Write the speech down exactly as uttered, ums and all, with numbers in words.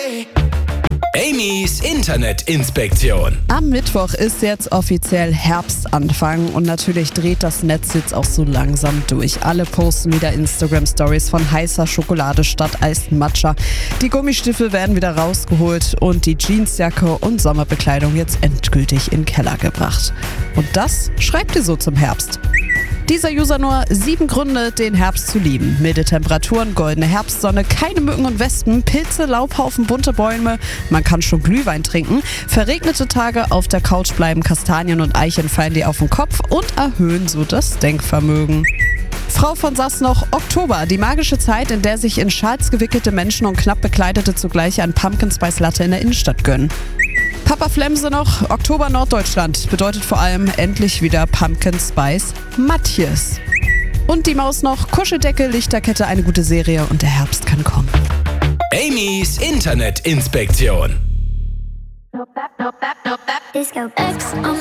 Amy's Internetinspektion. Am Mittwoch ist jetzt offiziell Herbstanfang und natürlich dreht das Netz jetzt auch so langsam durch. Alle posten wieder Instagram-Stories von heißer Schokolade statt Eis Matcha. Die Gummistiefel werden wieder rausgeholt und die Jeansjacke und Sommerbekleidung jetzt endgültig in den Keller gebracht. Und das schreibt ihr so zum Herbst. Dieser User nur sieben Gründe, den Herbst zu lieben. Milde Temperaturen, goldene Herbstsonne, keine Mücken und Wespen, Pilze, Laubhaufen, bunte Bäume, man kann schon Glühwein trinken, verregnete Tage, auf der Couch bleiben, Kastanien und Eicheln fallen dir auf den Kopf und erhöhen so das Denkvermögen. Frau von Sass noch Oktober, die magische Zeit, in der sich in Schals gewickelte Menschen und knapp Bekleidete zugleich ein Pumpkin Spice Latte in der Innenstadt gönnen. Papa Flemse noch, Oktober Norddeutschland, bedeutet vor allem endlich wieder Pumpkin Spice Matjes. Und die Maus noch, Kuscheldecke, Lichterkette, eine gute Serie und der Herbst kann kommen. Amy's Internetinspektion. Disco X on